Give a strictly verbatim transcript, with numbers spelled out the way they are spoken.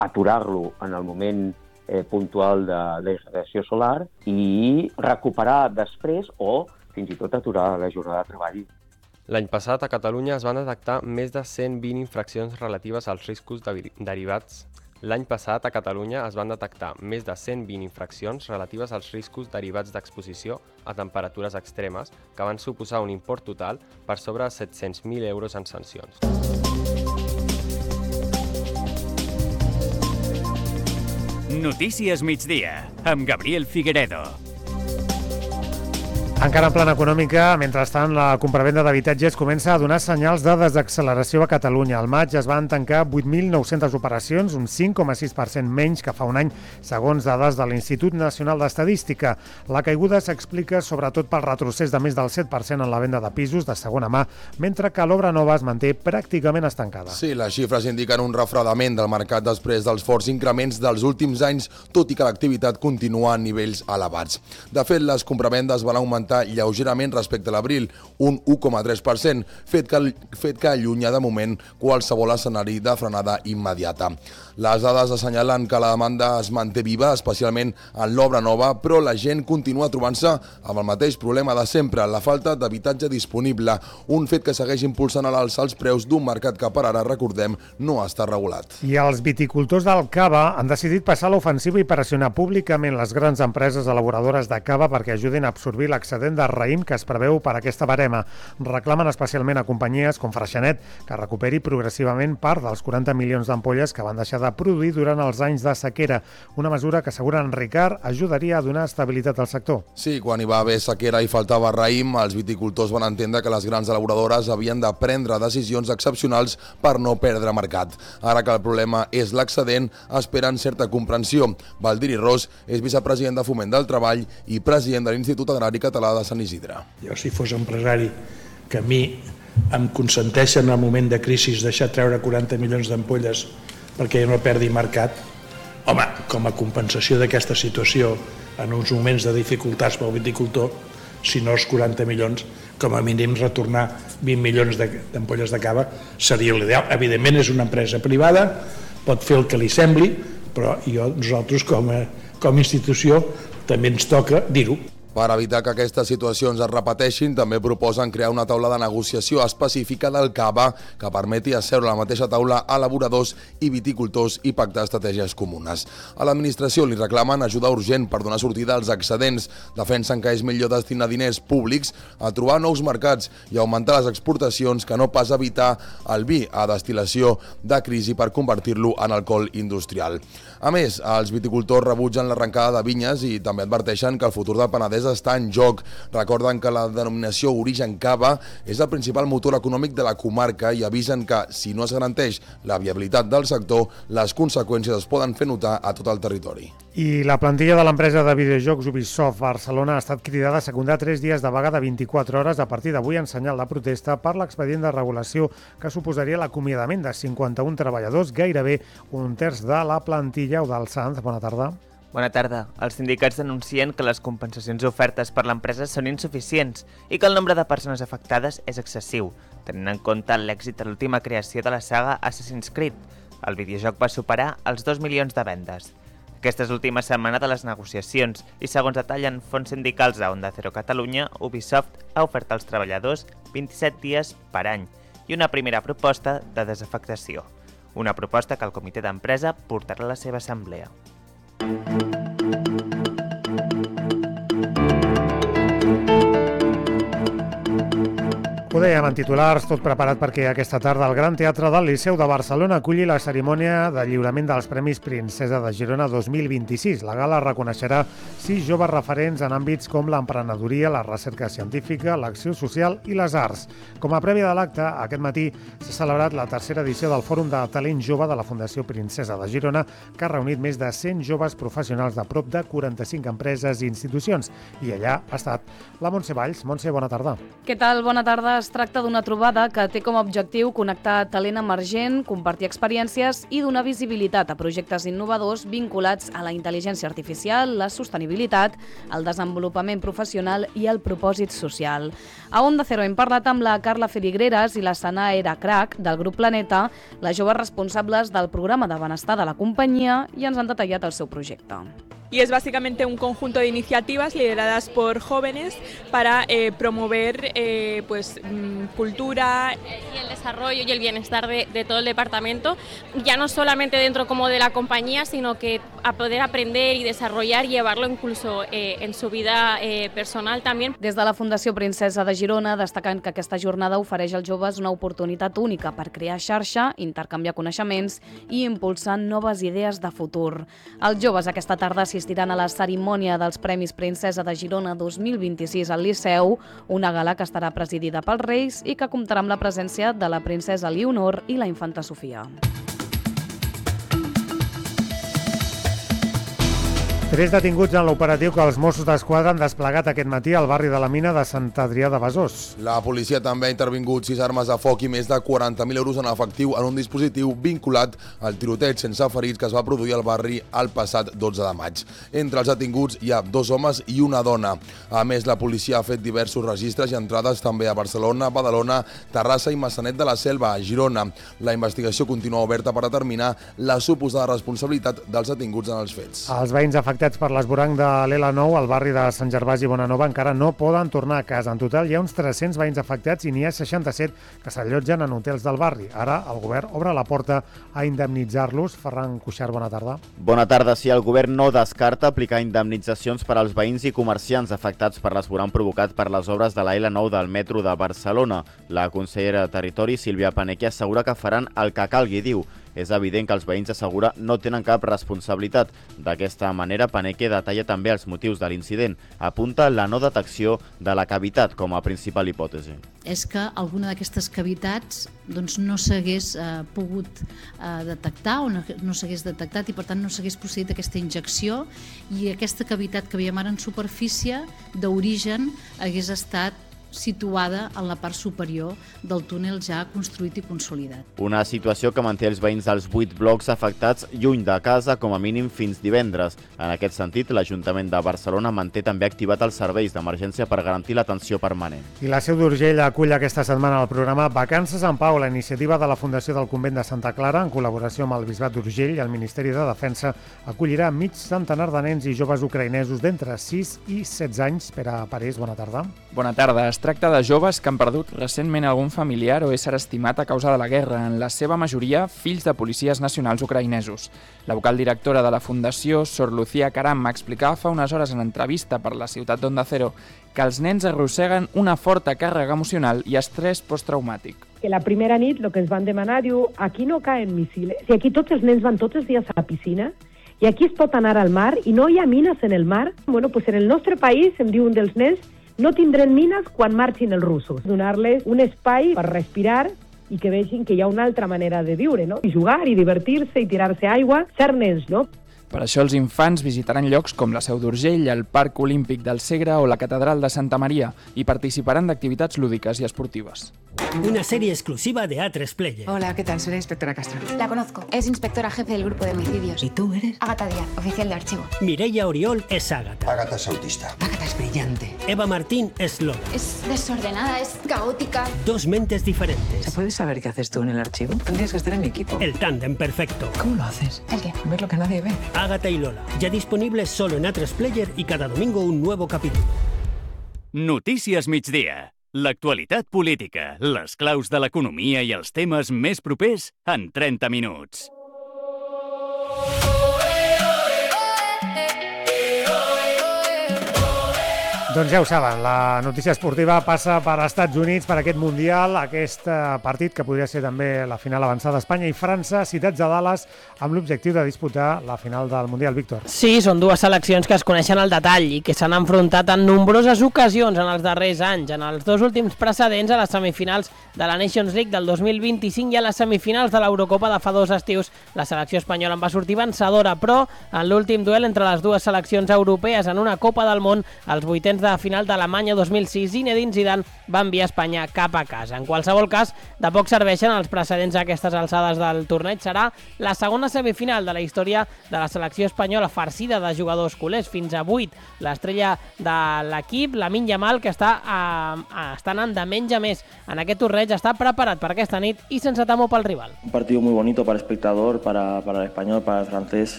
aturar-lo en el moment eh, puntual de, de radiació solar i recuperar després o fins i tot aturar la jornada de treball. L'any passat a Catalunya es van detectar més de cent vint infraccions relatives als riscos de derivats. L'any passat a Catalunya es van detectar més de cent vint infraccions relatives als riscos derivats d'exposició a temperatures extremes que van suposar un import total per sobre de set-cents mil euros en sancions. Notícies migdia, amb Gabriel Figueredo. Encara en plana econòmica, mentrestant, la compravenda d'habitatges comença a donar senyals de desacceleració a Catalunya. Al maig es van tancar vuit mil nou-centes operacions, un cinc coma sis per cent menys que fa un any, segons dades de l'Institut Nacional d'Estadística. La caiguda s'explica sobretot pel retrocés de més del set per cent en la venda de pisos de segona mà, mentre que l'obra nova es manté pràcticament estancada. Sí, les xifres indiquen un refredament del mercat després dels forts increments dels últims anys, tot i que l'activitat continua a nivells elevats. De fet, les compravendes van augmentar lleugerament respecte a l'abril, un u coma tres per cent, fet que, fet que allunya de moment qualsevol escenari de frenada immediata. Les dades assenyalen que la demanda es manté viva, especialment en l'obra nova, però la gent continua trobant-se amb el mateix problema de sempre, la falta d'habitatge disponible, un fet que segueix impulsant a l'alça els preus d'un mercat que per ara, recordem, no està regulat. I els viticultors del cava han decidit passar a l'ofensiva i pressionar públicament les grans empreses elaboradores de cava perquè ajudin a absorbir l'excedent de raïm que es preveu per aquesta barema. Reclamen especialment a companyies com Freixenet que recuperi progressivament part dels quaranta milions d'ampolles que van deixar de produir durant els anys de sequera. Una mesura que, asseguren Ricard, ajudaria a donar estabilitat al sector. Sí, quan hi va haver sequera i faltava raïm, els viticultors van entendre que les grans elaboradores havien de prendre decisions excepcionals per no perdre mercat. Ara que el problema és l'excedent, esperen certa comprensió. Valdiri Ros és vicepresident de Foment del Treball i president de l'Institut Agrari Català de Sant Isidre. Jo, si fos empresari, que a mi em consenteixen en el moment de crisi deixar treure quaranta milions d'ampolles perquè no perdi mercat, home, com a compensació d'aquesta situació en uns moments de dificultats pel viticultor, si no els quaranta milions, com a mínim retornar vint milions d'ampolles de cava seria l'ideal. Evidentment és una empresa privada, pot fer el que li sembli, però jo, nosaltres com a, com a institució també ens toca dir-ho. Per evitar que aquestes situacions es repeteixin, també proposen crear una taula de negociació específica del cava que permeti asseure a la mateixa taula elaboradors i viticultors i pactar estratègies comunes. A l'administració li reclamen ajuda urgent per donar sortida als excedents. Defensen que és millor destinar diners públics a trobar nous mercats i augmentar les exportacions que no pas evitar el vi a destil·lació de crisi per convertir-lo en alcohol industrial. A més, els viticultors rebutgen l'arrencada de vinyes i també adverteixen que el futur del Penedès està en joc. Recorden que la denominació Origen Cava és el principal motor econòmic de la comarca i avisen que, si no es garanteix la viabilitat del sector, les conseqüències es poden fer notar a tot el territori. I la plantilla de l'empresa de videojocs Ubisoft Barcelona ha estat cridada a secundar tres dies de vaga de vint-i-quatre hores a partir d'avui en senyal de protesta per l'expedient de regulació que suposaria l'acomiadament de cinquanta-un treballadors, gairebé un terç de la plantilla. Eudald Sanz, bona tarda. Bona tarda. Els sindicats denuncien que les compensacions ofertes per l'empresa són insuficients i que el nombre de persones afectades és excessiu, tenint en compte l'èxit de l'última creació de la saga Assassin's Creed. El videojoc va superar els dos milions de vendes. Aquesta és l'última setmana de les negociacions i, segons detallen fonts sindicals a Onda Cero Catalunya, Ubisoft ha ofert als treballadors vint-i-set dies per any i una primera proposta de desafectació. Una proposta que el comitè d'empresa portarà a la seva assemblea. Ho dèiem en titulars, tot preparat perquè aquesta tarda el Gran Teatre del Liceu de Barcelona aculli la cerimònia de lliurament dels Premis Princesa de Girona dos mil vint-i-sis. La gala reconeixerà sis joves referents en àmbits com l'emprenedoria, la recerca científica, l'acció social i les arts. Com a prèvia de l'acte, aquest matí s'ha celebrat la tercera edició del Fòrum de Talent Jove de la Fundació Princesa de Girona, que ha reunit més de cent joves professionals de prop de quaranta-cinc empreses i institucions. I allà ha estat la Montse Valls. Montse, bona tarda. Què tal? Bona tarda. tracta d'una trobada que té com a objectiu connectar talent emergent, compartir experiències i donar visibilitat a projectes innovadors vinculats a la intel·ligència artificial, la sostenibilitat, el desenvolupament professional i el propòsit social. A Onda Cero hem parlat amb la Carla Feligreras i la Sana Era Crac del grup Planeta, les joves responsables del programa de benestar de la companyia, i ens han detallat el seu projecte. Y es básicamente un conjunto de iniciativas lideradas por jóvenes para eh, promover eh, pues, mmm, cultura y el desarrollo y el bienestar de, de todo el departamento, ya no solamente dentro como de la compañía, sino que a poder aprender y desarrollar y llevarlo incluso eh, en su vida eh, personal también. Des de la Fundació Princesa de Girona destaquen que aquesta jornada ofereix als joves una oportunitat única per crear xarxa, intercanviar coneixements i impulsar noves idees de futur. Els joves aquesta tarda s'hi assistiran a la cerimònia dels Premis Princesa de Girona dos mil vint-i-sis al Liceu, una gala que estarà presidida pels Reis i que comptarà amb la presència de la princesa Leonor i la infanta Sofia. Tres detinguts en l'operatiu que els Mossos d'Esquadra han desplegat aquest matí al barri de la Mina de Sant Adrià de Besòs. La policia també ha intervingut sis armes de foc i més de quaranta mil euros en efectiu en un dispositiu vinculat al tiroteig sense ferits que es va produir al barri el passat dotze de maig. Entre els detinguts hi ha dos homes i una dona. A més, la policia ha fet diversos registres i entrades també a Barcelona, Badalona, Terrassa i Massanet de la Selva, a Girona. La investigació continua oberta per determinar la suposada responsabilitat dels detinguts en els fets. Els veïns afectats per l'esvoranc de l'Ela nou al barri de Sant Gervasi i Bonanova encara no poden tornar a casa. En total hi ha uns tres-cents veïns afectats i n'hi ha seixanta-set que s'allotgen en hotels del barri. Ara el govern obre la porta a indemnitzar-los. Ferran Cuixart, bona tarda. Bona tarda. Sí, el govern no descarta aplicar indemnitzacions per als veïns i comerciants afectats per l'esvoranc provocat per les obres de la L nou del metro de Barcelona. La consellera de Territori, Sílvia Paneque, assegura que faran el que calgui, diu. És evident que els veïns assegura no tenen cap responsabilitat. D'aquesta manera, Paneque detalla també els motius de l'incident. Apunta la no detecció de la cavitat com a principal hipòtesi. És que alguna d'aquestes cavitats doncs, no s'hagués eh, pogut eh, detectar o no, no s'hagués detectat i per tant no s'hagués procedit aquesta injecció i aquesta cavitat que veiem ara en superfície d'origen hagués estat situada en la part superior del túnel ja construït i consolidat. Una situació que manté els veïns dels vuit blocs afectats lluny de casa com a mínim fins divendres. En aquest sentit, l'Ajuntament de Barcelona manté també activat els serveis d'emergència per garantir l'atenció permanent. I la Seu d'Urgell acull aquesta setmana el programa Vacances en Pau, la iniciativa de la Fundació del Convent de Santa Clara, en col·laboració amb el Bisbat d'Urgell i el Ministeri de Defensa, acollirà mig centenar de nens i joves ucraïnesos d'entre sis i setze anys. Pere Parés, bona tarda. Bona tarda. Es tracta de joves que han perdut recentment algun familiar o ésser estimat a causa de la guerra, en la seva majoria fills de policies nacionals ucraïnesos. La vocal directora de la Fundació, Sor Lucía Caram, explicava fa unes hores en entrevista per la ciutat d'Onda Cero que els nens arrosseguen una forta càrrega emocional i estrès posttraumàtic. Que la primera nit el que ens van demanar, diu, aquí no caen missils. Si aquí tots els nens van tots els dies a la piscina, i aquí es pot anar al mar i no hi ha mines en el mar, bueno, pues en el nostre país, em diu un dels nens, no tindrem mines quan marxin els russos. Donar-les un espai per respirar i que vegin que hi ha una altra manera de viure, no? I jugar, i divertir-se, i tirar-se aigua, ser nens, no? Per això els infants visitaran llocs com la Seu d'Urgell, el Parc Olímpic del Segre o la Catedral de Santa Maria i participaran d'activitats lúdiques i esportives. Una serie exclusiva de A tres Player. Hola, ¿qué tal? Soy la inspectora Castro. La conozco. Es inspectora jefe del grupo de homicidios. ¿Y tú eres? Ágata Díaz, oficial de archivo. Mireia Oriol es Ágata. Ágata es autista. Ágata es brillante. Eva Martín es Lola. Es desordenada, es caótica. Dos mentes diferentes. ¿Se puede saber qué haces tú en el archivo? Tendrías que estar en mi equipo. El tándem perfecto. ¿Cómo lo haces? ¿El qué? Ver lo que nadie ve. Ágata y Lola. Ya disponibles solo en A tres Player y cada domingo un nuevo capítulo. Notícies migdia. L'actualitat política, les claus de l'economia i els temes més propers en trenta minuts. Doncs ja ho saben, la notícia esportiva passa per Estats Units, per aquest Mundial, aquest partit que podria ser també la final avançada Espanya i França, citats a Dallas, amb l'objectiu de disputar la final del Mundial. Víctor. Sí, són dues seleccions que es coneixen al detall i que s'han enfrontat en nombroses ocasions en els darrers anys, en els dos últims precedents a les semifinals de la Nations League del dos mil vint-i-cinc i a les semifinals de l'Eurocopa de fa dos estius. La selecció espanyola en va sortir vencedora, però en l'últim duel entre les dues seleccions europees en una Copa del Món, els vuitens quarts de final d'Alemanya dos mil sis, Zinedine Zidane va enviar Espanya cap a casa. En qualsevol cas, de poc serveixen els precedents a aquestes alçades del torneig. Serà la segona semifinal de la història de la selecció espanyola, farcida de jugadors culers, fins a vuit. L'estrella de l'equip, Lamine Yamal, que està, eh, està anant de menys a més en aquest torneig, està preparat per aquesta nit i sense temor pel rival. Un partido muy bonito para el espectador, para, para el español, para el francés.